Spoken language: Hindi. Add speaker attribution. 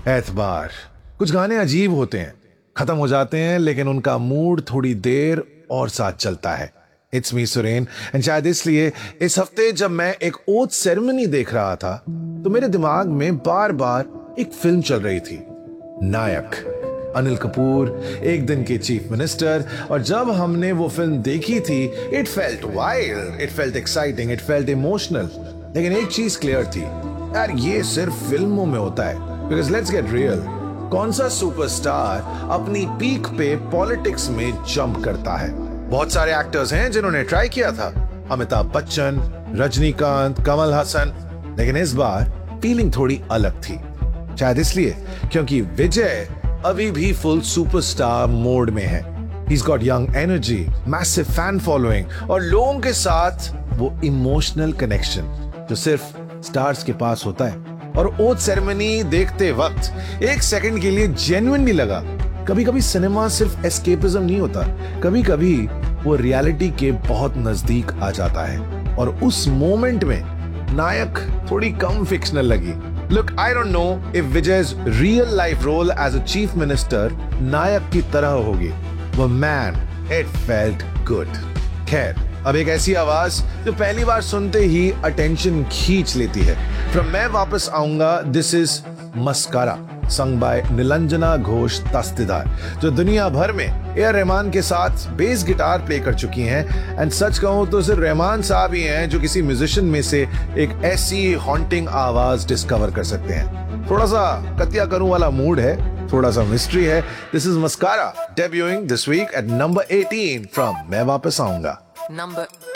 Speaker 1: एतबार। कुछ गाने अजीब होते हैं, खत्म हो जाते हैं, लेकिन उनका मूड थोड़ी देर और साथ चलता है। इट्स मी सुरेन, एंड शायद इसलिए इस हफ्ते जब मैं एक ओथ सेरेमनी देख रहा था तो मेरे दिमाग में बार बार एक फिल्म चल रही थी, नायक। अनिल कपूर एक दिन के चीफ मिनिस्टर। और जब हमने वो फिल्म देखी थी, it felt wild, it felt exciting, it felt emotional. लेकिन एक चीज क्लियर थी, यार ये सिर्फ फिल्मों में होता है। बिकॉज लेट्स गेट रियल, कौन सा सुपरस्टार अपनी पीक पे पॉलिटिक्स में जंप करता है? बहुत सारे एक्टर्स हैं जिन्होंने ट्राई किया था, अमिताभ बच्चन, रजनीकांत, कमल हसन। लेकिन इस बार फीलिंग थोड़ी अलग थी। शायद इसलिए क्योंकि विजय अभी भी फुल सुपरस्टार मोड में है। He's got young energy, massive fan following और लोगों के साथ वो इमोशनल कनेक्शन जो सिर्फ स्टार्स के पास होता है। और ओथ सेरेमनी देखते वक्त एक सेकंड के लिए जेन्युइनली लगा, कभी कभी सिनेमा सिर्फ एस्केपिज्म नहीं होता, कभी कभी वो रियलिटी के बहुत नजदीक आ जाता है। और उस मोमेंट में नायक थोड़ी कम फिक्शनल लगी। Look, I don't know if Vijay's real life role as a chief minister नायक की तरह होगी, but man, it felt good. खैर, अब एक ऐसी आवाज जो पहली बार सुनते ही अटेंशन खींच लेती है। From मैं वापस आऊंगा, this is mascara, sung by Nilanjana Ghosh दस्तेदार, जो दुनिया भर में ए रहमान के साथ बेस गिटार प्ले कर चुकी हैं। एंड सच कहूं तो सिर्फ रहमान साहब ही हैं जो किसी म्यूजिशियन में से एक ऐसी हॉन्टिंग आवाज डिस्कवर कर सकते हैं। थोड़ा सा कतिया करूं वाला मूड है, थोड़ा सा मिस्ट्री है। This is mascara, debuting this week eight number 18 from मैं वापस आऊंगा।
Speaker 2: Number